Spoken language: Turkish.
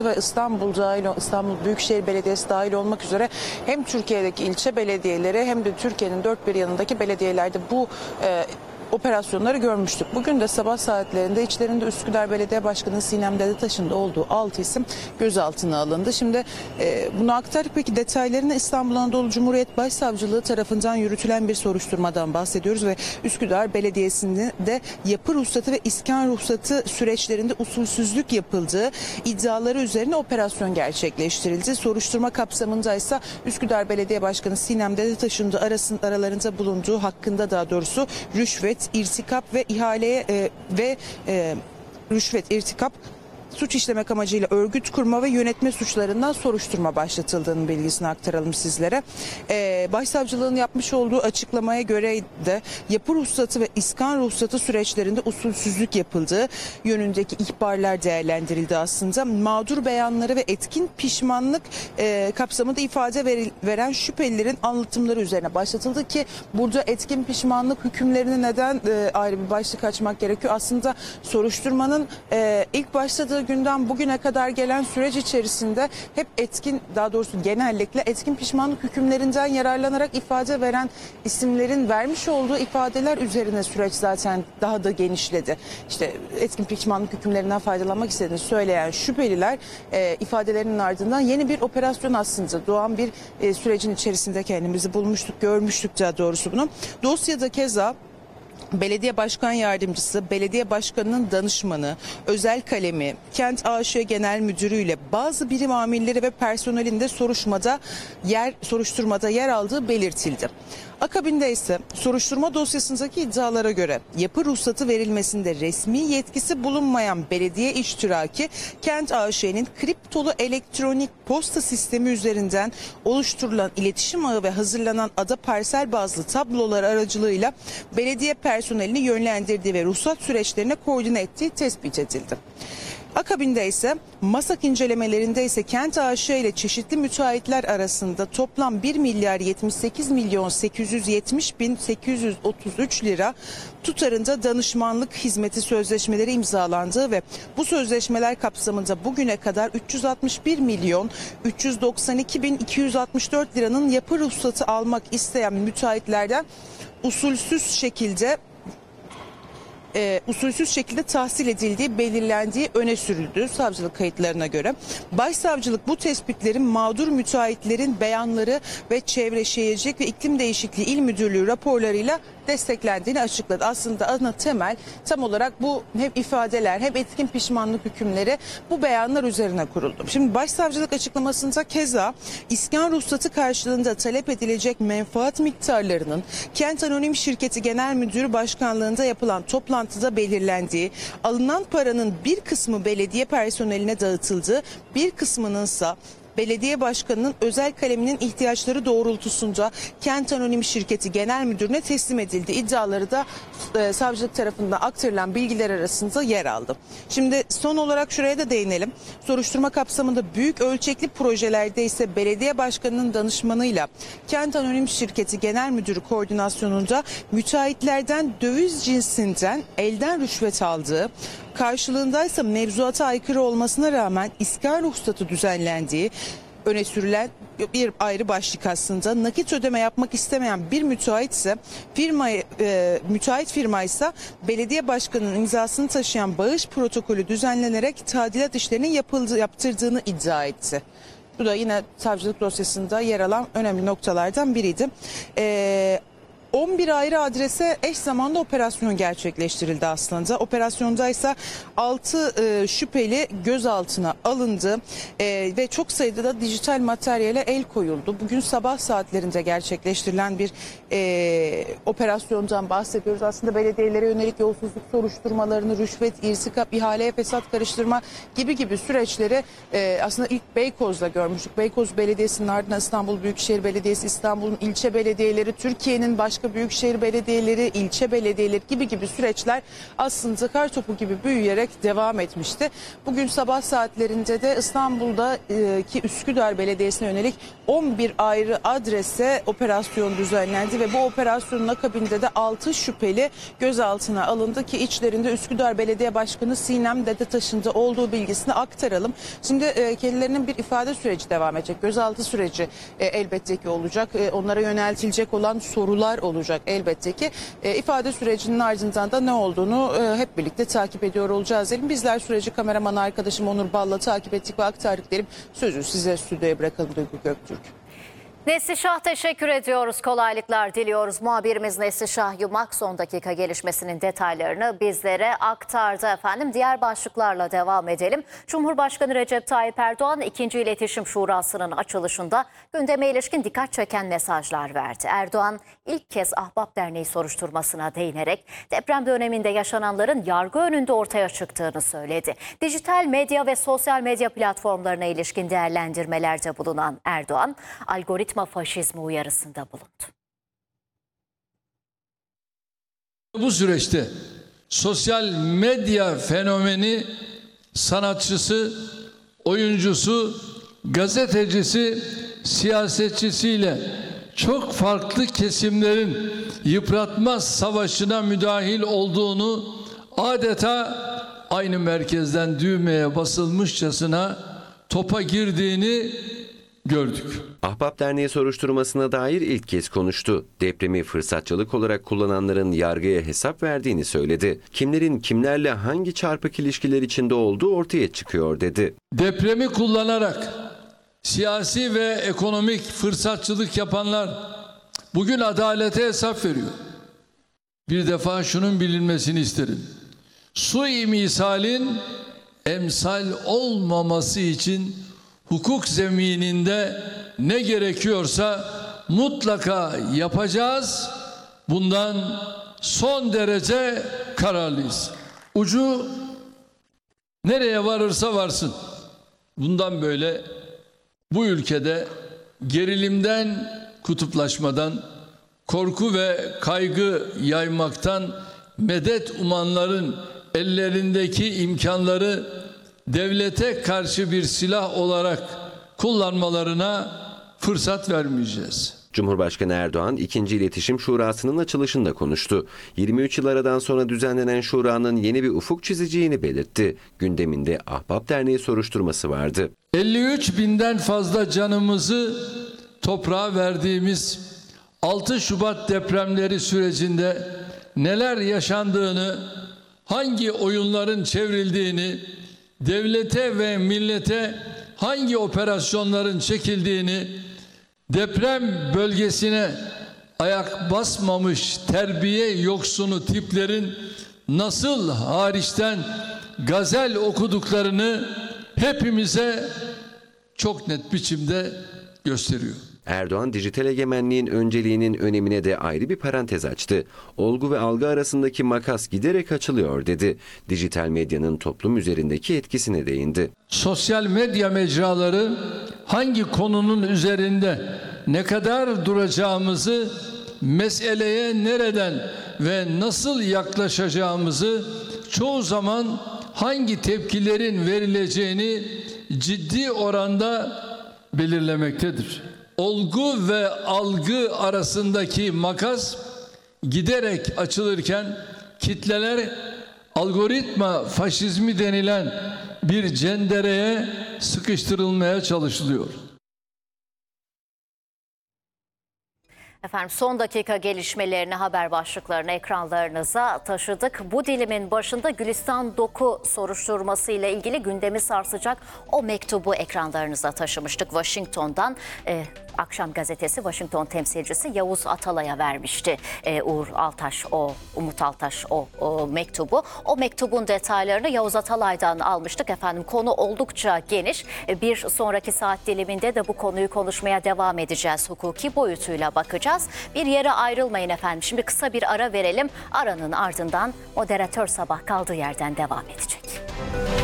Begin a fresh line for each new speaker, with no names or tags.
ve İstanbul Büyükşehir Belediyesi dahil olmak üzere hem Türkiye'deki ilçe belediyeleri hem de Türkiye'nin dört bir yanındaki belediyelerde bu operasyonları görmüştük. Bugün de sabah saatlerinde içlerinde Üsküdar Belediye Başkanı Sinem Dedetaş'ın da olduğu 6 isim gözaltına alındı. Şimdi bunu aktardık. Peki detaylarını İstanbul Anadolu Cumhuriyet Başsavcılığı tarafından yürütülen bir soruşturmadan bahsediyoruz ve Üsküdar Belediyesi'nde de yapı ruhsatı ve iskan ruhsatı süreçlerinde usulsüzlük yapıldığı iddiaları üzerine operasyon gerçekleştirildi. Soruşturma kapsamında ise Üsküdar Belediye Başkanı Sinem Dedetaş'ın da aralarında bulunduğu hakkında daha doğrusu rüşvet, irtikap ve rüşvet, irtikap, suç işlemek amacıyla örgüt kurma ve yönetme suçlarından soruşturma başlatıldığının bilgisini aktaralım sizlere. Başsavcılığın yapmış olduğu açıklamaya göre de yapı ruhsatı ve iskan ruhsatı süreçlerinde usulsüzlük yapıldığı yönündeki ihbarlar değerlendirildi aslında. Mağdur beyanları ve etkin pişmanlık kapsamında ifade veren şüphelilerin anlatımları üzerine başlatıldı ki burada etkin pişmanlık hükümlerini neden ayrı bir başlık açmak gerekiyor? Aslında soruşturmanın ilk başladığı günden bugüne kadar gelen süreç içerisinde hep genellikle etkin pişmanlık hükümlerinden yararlanarak ifade veren isimlerin vermiş olduğu ifadeler üzerine süreç zaten daha da genişledi. İşte etkin pişmanlık hükümlerinden faydalanmak istediğini söyleyen şüpheliler ifadelerinin ardından yeni bir operasyon aslında doğan bir sürecin içerisinde kendimizi bulmuştuk, görmüştük daha doğrusu bunu. Dosyada keza Belediye Başkan Yardımcısı, Belediye Başkanı'nın danışmanı, özel kalemi, Kent AŞ Genel Müdürü ile bazı birim amirleri ve personelin de soruşturmada yer aldığı belirtildi. Akabinde ise soruşturma dosyasındaki iddialara göre yapı ruhsatı verilmesinde resmi yetkisi bulunmayan belediye iştiraki Kent AŞ'nin kriptolu elektronik posta sistemi üzerinden oluşturulan iletişim ağı ve hazırlanan ada parsel bazlı tablolar aracılığıyla belediye personelini yönlendirdiği ve ruhsat süreçlerine koordine ettiği tespit edildi. Akabinde ise MASAK incelemelerinde ise Kent AŞ ile çeşitli müteahhitler arasında toplam 1 milyar 78 milyon 870 bin 833 lira tutarında danışmanlık hizmeti sözleşmeleri imzalandığı ve bu sözleşmeler kapsamında bugüne kadar 361 milyon 392 bin 264 liranın yapı ruhsatı almak isteyen müteahhitlerden usulsüz şekilde tahsil edildiği belirlendiği öne sürüldü savcılık kayıtlarına göre. Başsavcılık bu tespitlerin mağdur müteahhitlerin beyanları ve Çevre Şehircilik ve İklim Değişikliği İl Müdürlüğü raporlarıyla desteklendiğini açıkladı. Aslında ana temel tam olarak bu hem ifadeler hem etkin pişmanlık hükümleri bu beyanlar üzerine kuruldu. Şimdi başsavcılık açıklamasında keza iskan ruhsatı karşılığında talep edilecek menfaat miktarlarının Kent Anonim Şirketi Genel Müdürü Başkanlığında yapılan toplantıda belirlendiği, alınan paranın bir kısmı belediye personeline dağıtıldığı, bir kısmının ise belediye başkanının özel kaleminin ihtiyaçları doğrultusunda Kent Anonim Şirketi Genel Müdürü'ne teslim edildiği iddiaları da savcılık tarafından aktarılan bilgiler arasında yer aldı. Şimdi son olarak şuraya da değinelim. Soruşturma kapsamında büyük ölçekli projelerde ise belediye başkanının danışmanıyla Kent Anonim Şirketi Genel Müdürü koordinasyonunda müteahhitlerden döviz cinsinden elden rüşvet aldığı, karşılığındaysa mevzuata aykırı olmasına rağmen iskan ruhsatı düzenlendiği öne sürülen bir ayrı başlık aslında. Nakit ödeme yapmak istemeyen bir müteahhit firma ise belediye başkanının imzasını taşıyan bağış protokolü düzenlenerek tadilat işlerinin yaptırdığını iddia etti. Bu da yine savcılık dosyasında yer alan önemli noktalardan biriydi. 11 ayrı adrese eş zamanlı operasyon gerçekleştirildi aslında. Operasyonda ise 6 şüpheli gözaltına alındı ve çok sayıda da dijital materyale el koyuldu. Bugün sabah saatlerinde gerçekleştirilen bir operasyondan bahsediyoruz. Aslında belediyelere yönelik yolsuzluk soruşturmalarını, rüşvet, irtikap, ihaleye fesat karıştırma gibi süreçleri aslında ilk Beykoz'da görmüştük. Beykoz Belediyesi'nin ardından İstanbul Büyükşehir Belediyesi, İstanbul'un ilçe belediyeleri, Türkiye'nin başka başka büyükşehir belediyeleri, ilçe belediyeleri gibi süreçler aslında kartopu gibi büyüyerek devam etmişti. Bugün sabah saatlerinde de İstanbul'daki Üsküdar Belediyesi'ne yönelik 11 ayrı adrese operasyon düzenlendi ve bu operasyonun akabinde de 6 şüpheli gözaltına alındı ki içlerinde Üsküdar Belediye Başkanı Sinem Dedetaş'ın da olduğu bilgisini aktaralım. Şimdi kendilerinin bir ifade süreci devam edecek. Gözaltı süreci elbette ki olacak. Onlara yöneltilecek olan sorular olacak elbette ki. İfade sürecinin ardından da ne olduğunu hep birlikte takip ediyor olacağız diyelim. Bizler süreci kameraman arkadaşım Onur Bal'la takip ettik ve aktardık diyelim. Sözü size stüdyoya bırakalım Duygu Göktürk.
Neslişah teşekkür ediyoruz. Kolaylıklar diliyoruz. Muhabirimiz Neslişah Yumak son dakika gelişmesinin detaylarını bizlere aktardı efendim. Diğer başlıklarla devam edelim. Cumhurbaşkanı Recep Tayyip Erdoğan 2. İletişim Şurası'nın açılışında gündeme ilişkin dikkat çeken mesajlar verdi. Erdoğan ilk kez Ahbap Derneği soruşturmasına değinerek deprem döneminde yaşananların yargı önünde ortaya çıktığını söyledi. Dijital medya ve sosyal medya platformlarına ilişkin değerlendirmelerde bulunan Erdoğan, algoritma faşizmi uyarısında bulundu.
Bu süreçte sosyal medya fenomeni sanatçısı, oyuncusu, gazetecisi, siyasetçisiyle çok farklı kesimlerin yıpratma savaşına müdahil olduğunu adeta aynı merkezden düğmeye basılmışçasına topa girdiğini gördük.
Ahbap Derneği soruşturmasına dair ilk kez konuştu. Depremi fırsatçılık olarak kullananların yargıya hesap verdiğini söyledi. Kimlerin kimlerle hangi çarpık ilişkiler içinde olduğu ortaya çıkıyor dedi.
Depremi kullanarak siyasi ve ekonomik fırsatçılık yapanlar bugün adalete hesap veriyor. Bir defa şunun bilinmesini isterim. Suimisalin emsal olmaması için hukuk zemininde ne gerekiyorsa mutlaka yapacağız. Bundan son derece kararlıyız. Ucu nereye varırsa varsın. Bundan böyle bu ülkede gerilimden, kutuplaşmadan, korku ve kaygı yaymaktan medet umanların ellerindeki imkanları devlete karşı bir silah olarak kullanmalarına fırsat vermeyeceğiz.
Cumhurbaşkanı Erdoğan 2. İletişim Şurası'nın açılışında konuştu. 23 yıl aradan sonra düzenlenen şuranın yeni bir ufuk çizeceğini belirtti. Gündeminde Ahbap Derneği soruşturması vardı.
53 binden fazla canımızı toprağa verdiğimiz 6 Şubat depremleri sürecinde neler yaşandığını, hangi oyunların çevrildiğini, devlete ve millete hangi operasyonların çekildiğini, deprem bölgesine ayak basmamış terbiye yoksunu tiplerin nasıl hariçten gazel okuduklarını hepimize çok net biçimde gösteriyor.
Erdoğan dijital egemenliğin önceliğinin önemine de ayrı bir parantez açtı. Olgu ve algı arasındaki makas giderek açılıyor dedi. Dijital medyanın toplum üzerindeki etkisine değindi.
Sosyal medya mecraları hangi konunun üzerinde ne kadar duracağımızı, meseleye nereden ve nasıl yaklaşacağımızı, çoğu zaman hangi tepkilerin verileceğini ciddi oranda belirlemektedir. Olgu ve algı arasındaki makas giderek açılırken kitleler algoritma faşizmi denilen bir cendereye sıkıştırılmaya çalışılıyor.
Efendim son dakika gelişmelerini haber başlıklarını ekranlarınıza taşıdık. Bu dilimin başında Gülistan Doku soruşturması ile ilgili gündemi sarsacak o mektubu ekranlarınıza taşımıştık. Washington'dan Akşam Gazetesi Washington temsilcisi Yavuz Atalay'a vermişti. Umut Altaş o mektubu. O mektubun detaylarını Yavuz Atalay'dan almıştık efendim. Konu oldukça geniş. Bir sonraki saat diliminde de bu konuyu konuşmaya devam edeceğiz. Hukuki boyutuyla bakacağız. Bir yere ayrılmayın efendim. Şimdi kısa bir ara verelim. Aranın ardından moderatör Sabah kaldığı yerden devam edecek.